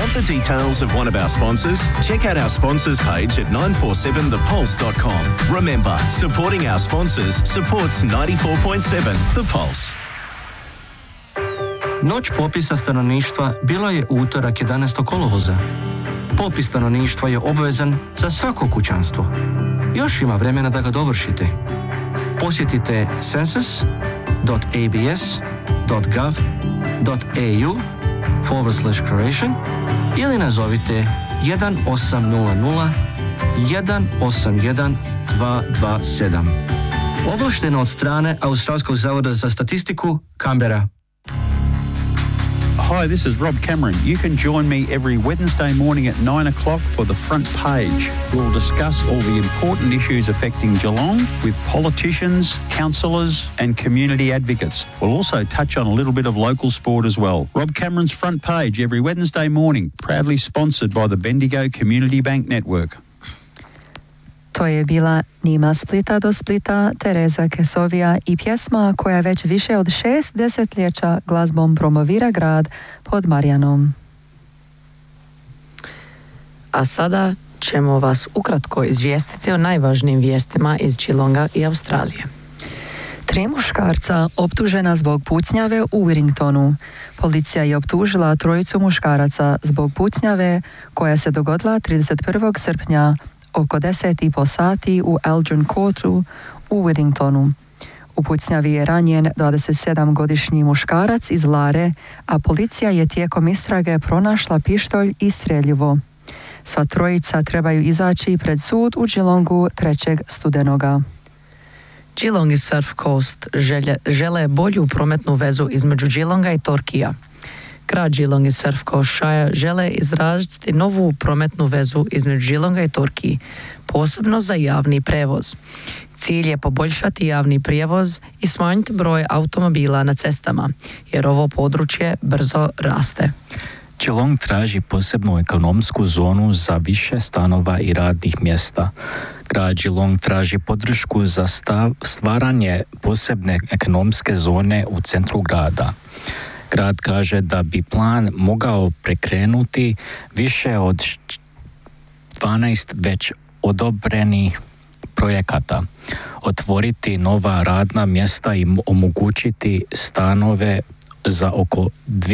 Want the details of one of our sponsors? Check out our sponsors page at 947thepulse.com. Remember, supporting our sponsors supports 94.7 The Pulse. Noć popisa stanovništva bila je u utorak 11. kolovoza. Popis stanovništva je obvezan za svako kućanstvo. Još ima vremena da ga dovršite. Posjetite census.abs.gov.au/Croatian ili nazovite 1800 181 227. Ovlašteno od strane Australskog zavoda za statistiku, Canberra. Hi, this is Rob Cameron. You can join me every Wednesday morning at 9 o'clock for The Front Page. We'll discuss all the important issues affecting Geelong with politicians, councillors and community advocates. We'll also touch on a little bit of local sport as well. Rob Cameron's Front Page every Wednesday morning, proudly sponsored by the Bendigo Community Bank Network. To je bila Nima Splita do Splita, Tereza Kesovija i pjesma koja već više od 6 desetljeća glazbom promovira grad pod Marijanom. A sada ćemo vas ukratko izvijestiti o najvažnijim vijestima iz Geelonga i Australije. 3 muškarca optužena zbog pucnjave u Wellingtonu. Policija je optužila 3 muškaraca zbog pucnjave koja se dogodila 31. srpnja oko 10:30 sati u Elgin Courtu u Wellingtonu. U pucnjavi je ranjen 27-godišnji muškarac iz Lare, a policija je tijekom istrage pronašla pištolj i streljivo. Sva trojica trebaju izaći pred sud u Geelongu 3. studenoga. Geelong i Surf Coast žele bolju prometnu vezu između Geelonga i Torquaya. Grad Geelong i Surf Coast Shire žele izraziti novu prometnu vezu između Geelonga i Torquay, posebno za javni prevoz. Cilj je poboljšati javni prijevoz i smanjiti broj automobila na cestama, jer ovo područje brzo raste. Geelong traži posebnu ekonomsku zonu za više stanova i radnih mjesta. Grad Geelong traži podršku za stvaranje posebne ekonomske zone u centru grada. Grad kaže da bi plan mogao prekrenuti više od 12 već odobrenih projekata, otvoriti nova radna mjesta i omogućiti stanove za oko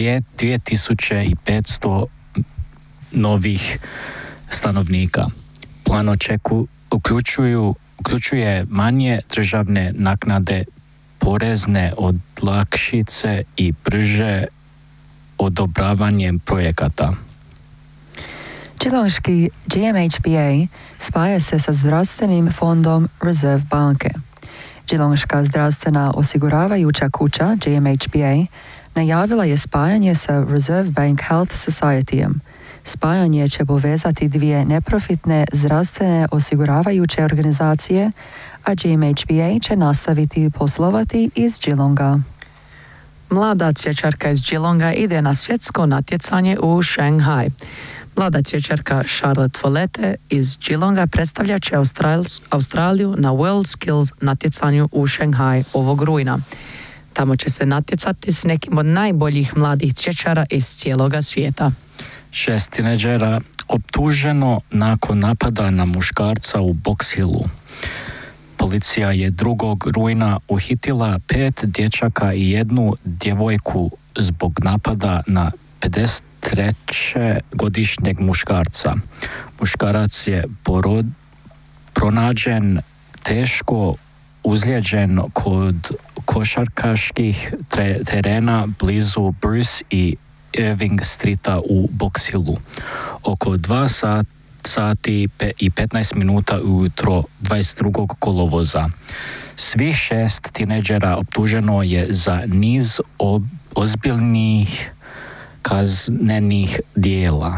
2500 novih stanovnika. Plan uključuje manje državne naknade, porezne olakšice i brže odobravanje projekata. Geelongški GMHBA spaja se sa zdravstvenim fondom Reserve banke. Geelongška zdravstvena osiguravajuća kuća GMHBA najavila je spajanje sa Reserve Bank Health Society-em. Spajanje će povezati 2 neprofitne zdravstvene osiguravajuće organizacije, a GMHBA će nastaviti poslovati iz Geelonga. Mlada cvjećarka iz Geelonga ide na svjetsko natjecanje u Šanghaj. Mlada cvjećarka Charlotte Follette iz Geelonga predstavljat će Australiju na World Skills natjecanju u Šanghaj ovog rujna. Tamo će se natjecati s nekim od najboljih mladih cvjećara iz cijeloga svijeta. 6 tineđera optuženo nakon napada na muškarca u Box Hillu. Policija je 2. rujna uhitila 5 dječaka i 1 djevojku zbog napada na 53-godišnjeg muškarca. Muškarac je pronađen teško uzlijeđen kod košarkaških terena blizu Bruce i Irving Streeta u Box Hillu. Oko 2 sati i 15 minuta ujutro 22. kolovoza. Svih 6 tineđera optuženo je za niz ozbiljnih kaznenih dijela.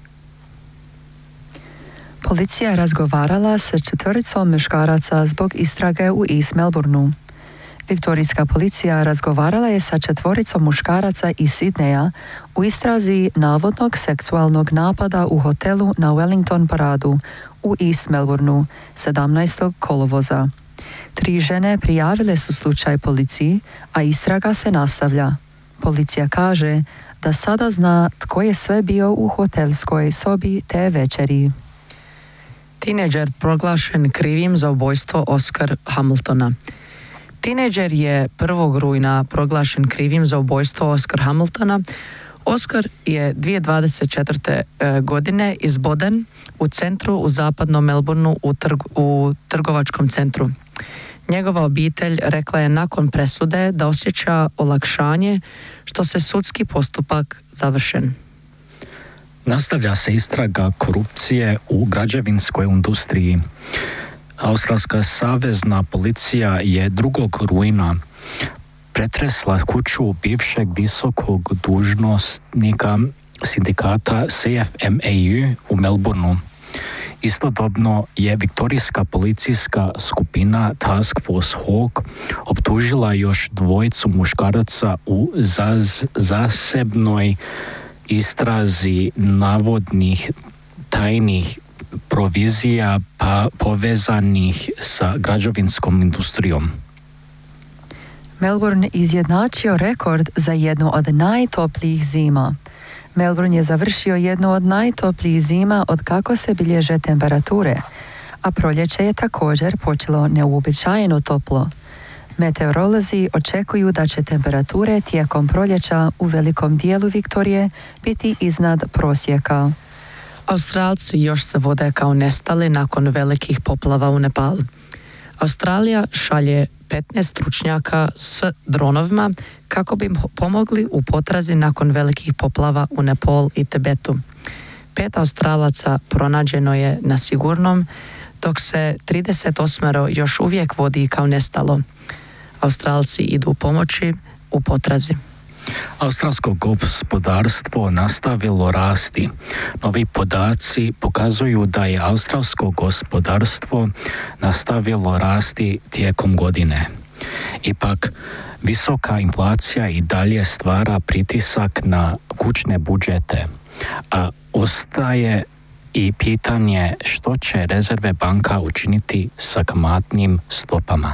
Policija razgovarala sa 4 muškaraca zbog istrage u East Melbourneu. Viktorijska policija razgovarala je sa 4 muškaraca iz Sidneja u istrazi navodnog seksualnog napada u hotelu na Wellington paradu u East Melbourneu 17. kolovoza. 3 žene prijavile su slučaj policiji, a istraga se nastavlja. Policija kaže da sada zna tko je sve bio u hotelskoj sobi te večeri. Tineđer proglašen krivim za ubojstvo Oscar Hamiltona. Tineđer je 1. rujna proglašen krivim za ubojstvo Oscar Hamiltona. Oscar je 2024. godine izboden u centru u zapadnom Melbourneu u trgovačkom centru. Njegova obitelj rekla je nakon presude da osjeća olakšanje što se sudski postupak završen. Nastavlja se istraga korupcije u građevinskoj industriji. Australska savezna policija je 2. rujna pretresla kuću bivšeg visokog dužnosnika sindikata CFMAU u Melbourneu. Istodobno je viktorijska policijska skupina Task Force Hawk optužila još 2 muškaraca u zasebnoj istrazi navodnih tajnih provizija povezanih sa građevinskom industrijom. Melbourne izjednačio rekord za jednu od najtoplijih zima. Melbourne je završio jednu od najtoplijih zima od kako se bilježe temperature, a proljeće je također počelo neuobičajeno toplo. Meteorolozi očekuju da će temperature tijekom proljeća u velikom dijelu Viktorije biti iznad prosjeka. Australci još se vode kao nestali nakon velikih poplava u Nepal. Australija šalje 15 stručnjaka s dronovima kako bi im pomogli u potrazi nakon velikih poplava u Nepal i Tibetu. 5 Australaca pronađeno je na sigurnom, dok se 38 još uvijek vodi kao nestalo. Australci idu pomoći u potrazi. Australsko gospodarstvo nastavilo rasti. Novi podaci pokazuju da je australsko gospodarstvo nastavilo rasti tijekom godine. Ipak, visoka inflacija i dalje stvara pritisak na kućne budžete, a ostaje i pitanje što će rezerve banka učiniti sa kamatnim stopama.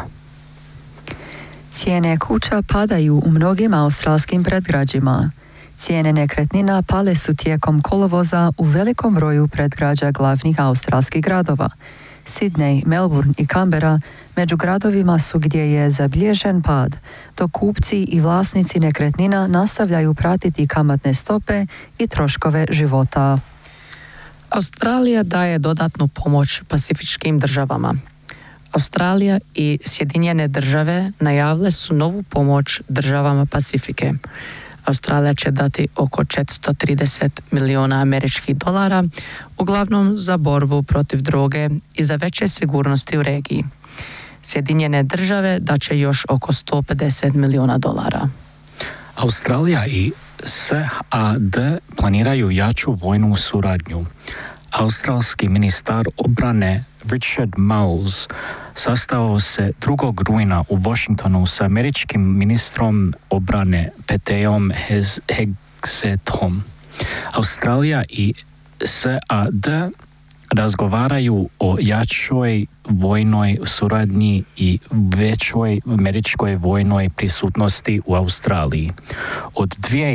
Cijene kuća padaju u mnogim australskim predgrađima. Cijene nekretnina pale su tijekom kolovoza u velikom broju predgrađa glavnih australskih gradova. Sydney, Melbourne i Canberra među gradovima su gdje je zabilježen pad, dok kupci i vlasnici nekretnina nastavljaju pratiti kamatne stope i troškove života. Australija daje dodatnu pomoć pacifičkim državama. Australija i Sjedinjene države najavile su novu pomoć državama Pacifike. Australija će dati oko 430 milijuna američkih dolara, uglavnom za borbu protiv droge i za veće sigurnosti u regiji. Sjedinjene države daće još oko 150 milijuna dolara. Australija i SAD planiraju jaču vojnu suradnju. Australski ministar obrane Richard Marles sastao se 2. rujna u Washingtonu sa američkim ministrom obrane Peteom Hegsethom. Australija i SAD razgovaraju o jačoj vojnoj suradnji i većoj američkoj vojnoj prisutnosti u Australiji. Od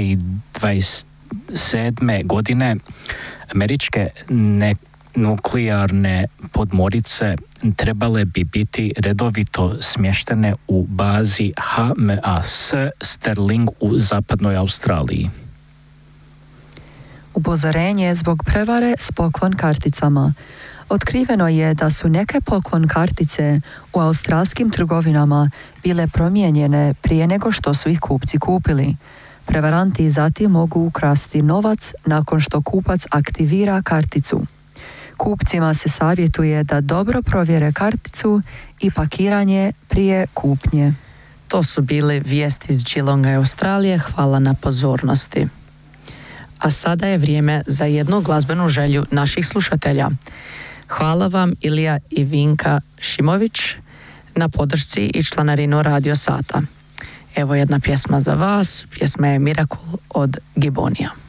2027. godine američke nuklearne podmornice trebale bi biti redovito smještene u bazi HMAS Sterling u zapadnoj Australiji. Upozorenje zbog prevare s poklon karticama. Otkriveno je da su neke poklon kartice u australskim trgovinama bile promijenjene prije nego što su ih kupci kupili. Prevaranti zatim mogu ukrasti novac nakon što kupac aktivira karticu. Kupcima se savjetuje da dobro provjere karticu i pakiranje prije kupnje. To su bile vijesti iz Geelonga i Australije. Hvala na pozornosti. A sada je vrijeme za jednu glazbenu želju naših slušatelja. Hvala vam Ilija i Vinka Šimović na podršci i članarinu Radio Sata. Evo jedna pjesma za vas, pjesma je Miracle od Gibonija.